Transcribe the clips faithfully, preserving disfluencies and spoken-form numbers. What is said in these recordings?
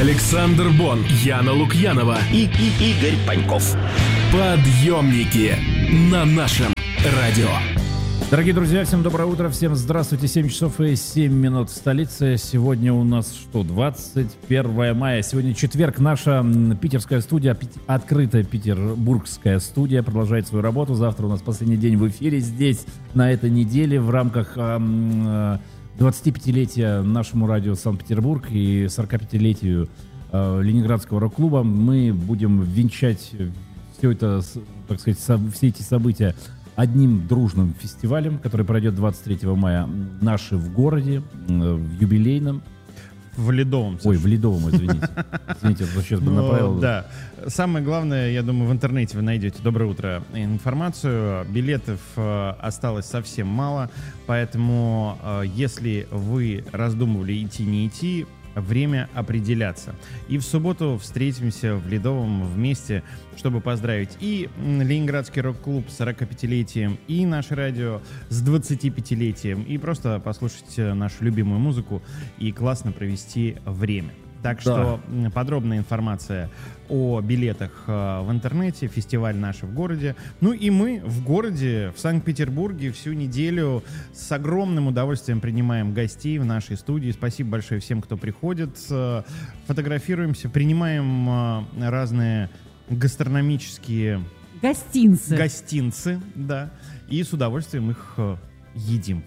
Александр Бон, Яна Лукьянова и, и Игорь Паньков. Подъемники на нашем радио. Дорогие друзья, всем доброе утро, всем здравствуйте. семь часов и семь минут в столице. Сегодня у нас что, двадцать первое мая. Сегодня четверг. Наша питерская студия, открытая петербургская студия продолжает свою работу. Завтра у нас последний день в эфире здесь, на этой неделе, в рамках э, двадцатипятилетия нашему радио Санкт-Петербург и сорокапятилетию э, Ленинградского рок-клуба. Мы будем венчать все это, так сказать, со, все эти события одним дружным фестивалем, который пройдет двадцать третьего мая наши в городе, в юбилейном. В Ледовом. Ой, в Ледовом, извините. Извините, я сейчас бы направил. Да. Самое главное, я думаю, в интернете вы найдете, доброе утро, информацию. Билетов э, осталось совсем мало, поэтому э, если вы раздумывали идти, не идти, время определяться. И в субботу встретимся в Ледовом вместе, чтобы поздравить и Ленинградский рок-клуб с сорокапятилетием, и наше радио с двадцатипятилетием, и просто послушать нашу любимую музыку и классно провести время. Так да. Что подробная информация о билетах в интернете, фестиваль наш в городе. Ну и мы в городе, в Санкт-Петербурге, всю неделю с огромным удовольствием принимаем гостей в нашей студии. Спасибо большое всем, кто приходит. Фотографируемся, принимаем разные гастрономические... Гостинцы. Гостинцы, да. И с удовольствием их едим.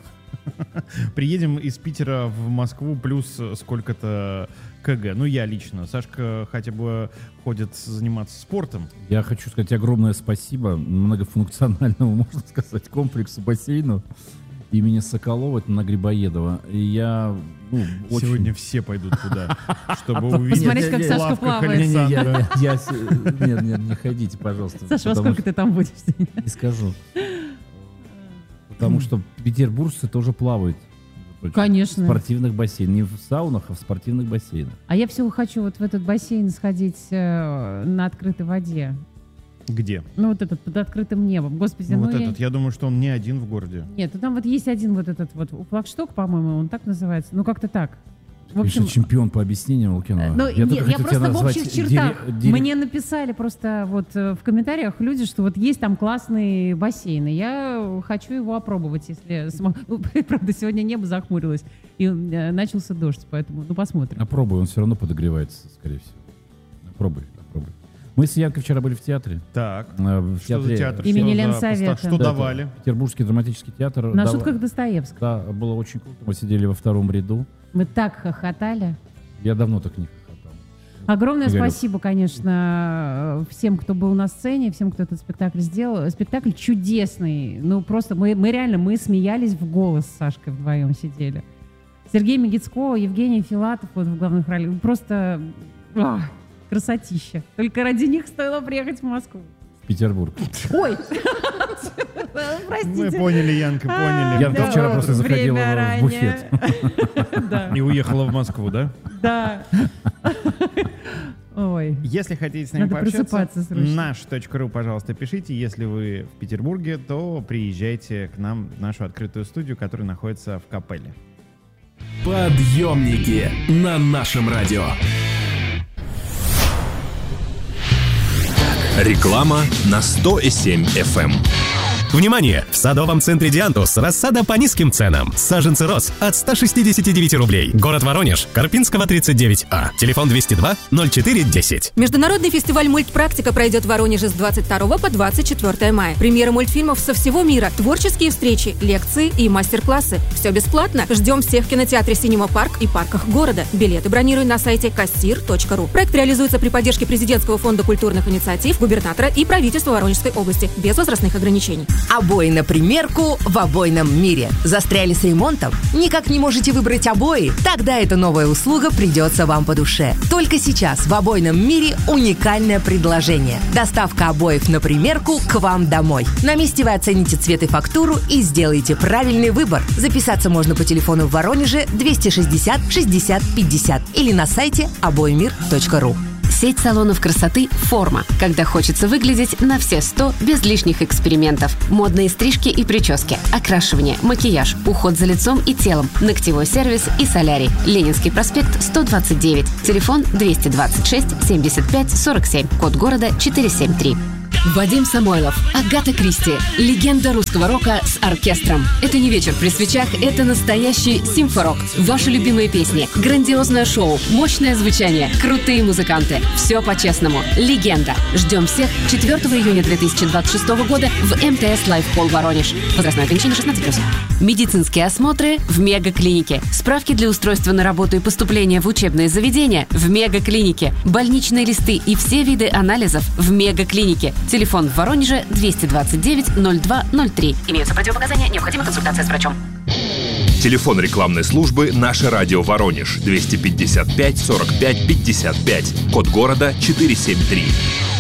Приедем из Питера в Москву плюс сколько-то кг. Ну, я лично. Сашка хотя бы ходит заниматься спортом. Я хочу сказать огромное спасибо многофункциональному, можно сказать, комплексу бассейну имени Соколова на Грибоедова. И я... Ну, очень... Сегодня все пойдут туда, чтобы увидеть. Посмотреть, как Сашка плавает. Нет, нет, не ходите, пожалуйста. Саша, во сколько ты там будешь? Не скажу. Потому что петербуржцы тоже плавают. Конечно. В спортивных бассейнах. Не в саунах, а в спортивных бассейнах. А я всего хочу вот в этот бассейн сходить э, на открытой воде. Где? Ну вот этот, под открытым небом. Господи, ну, ну вот я... этот, я думаю, что он не один в городе. Нет, ну там вот есть один вот этот вот флагшток, по-моему, он так называется. Ну как-то так. В общем, ты чемпион по объяснениям, Лукьянова. Ну, я, нет, я просто в общих чертах. Дирек... Мне написали просто вот в комментариях люди, что вот есть там классные бассейны. Я хочу его опробовать, если смогу. Ну, правда, сегодня небо захмурилось и начался дождь, поэтому ну посмотрим. Опробуй, он все равно подогревается, скорее всего. Опробуй, опробуй. Мы с Янкой вчера были в театре. Так. В что театре... за театр? Имени что Ленсовета. Что да, давали? Петербургский драматический театр. На дав... шутках Достоевского. Да, было очень круто. Мы сидели во втором ряду. Мы так хохотали. Я давно так не хохотал. Огромное Игорек. Спасибо, конечно, всем, кто был на сцене, всем, кто этот спектакль сделал. Спектакль чудесный. Ну, просто мы, мы реально, мы смеялись в голос с Сашкой вдвоем сидели. Сергей Мегицко, Евгений Филатов вот в главных ролях. Просто а, красотища. Только ради них стоило приехать в Москву. В Петербург. Ой! Простите. Мы поняли, Янка, поняли. Янка да, вчера просто заходила в буфет. И уехала в Москву, да? Да. Ой. Если хотите с нами пообщаться, наш точка ру, пожалуйста, пишите. Если вы в Петербурге, то приезжайте к нам в нашу открытую студию, которая находится в Капелле. Подъемники на нашем радио. Реклама на сто семь эф эм. Внимание! В садовом центре «Диантус» рассада по низким ценам. Саженцы роз от ста шестидесяти девяти рублей. Город Воронеж, Карпинского, тридцать девять А. Телефон двести два ноль четыре десять. Международный фестиваль «Мультпрактика» пройдет в Воронеже с двадцать второго по двадцать четвёртое мая. Премьера мультфильмов со всего мира, творческие встречи, лекции и мастер-классы. Все бесплатно. Ждем всех в кинотеатре «Синема Парк» и парках города. Билеты бронируй на сайте кассир точка ру. Проект реализуется при поддержке Президентского фонда культурных инициатив, губернатора и правительства Воронежской области. Без возрастных ограничений. Обои на примерку в обойном мире. Застряли с ремонтом? Никак не можете выбрать обои? Тогда эта новая услуга придется вам по душе. Только сейчас в обойном мире уникальное предложение. Доставка обоев на примерку к вам домой. На месте вы оцените цвет и фактуру и сделаете правильный выбор. Записаться можно по телефону в Воронеже двести шестьдесят шестьдесят пятьдесят или на сайте обоимир точка ру. Сеть салонов красоты «Форма», когда хочется выглядеть на все сто без лишних экспериментов. Модные стрижки и прически, окрашивание, макияж, уход за лицом и телом, ногтевой сервис и солярий. Ленинский проспект сто двадцать девять. Телефон двести двадцать шесть семьдесят пять сорок семь. Код города четыреста семьдесят три. Вадим Самойлов, Агата Кристи. Легенда русского рока с оркестром. Это не вечер при свечах, это настоящий симфорок. Ваши любимые песни, грандиозное шоу, мощное звучание, крутые музыканты. Все по-честному. Легенда. Ждем всех четвёртого июня две тысячи двадцать шестого года в МТС Лайв Холл Воронеж. Возрастное ограничение шестнадцать плюс. Медицинские осмотры в Мегаклинике. Справки для устройства на работу и поступления в учебные заведения в Мегаклинике. Больничные листы и все виды анализов в Мегаклинике. Телефон в Воронеже двести двадцать девять ноль два ноль три. Имеются противопоказания, необходима консультация с врачом. Телефон рекламной службы «Наше радио Воронеж» двести пятьдесят пять сорок пять пятьдесят пять. Код города четыреста семьдесят три.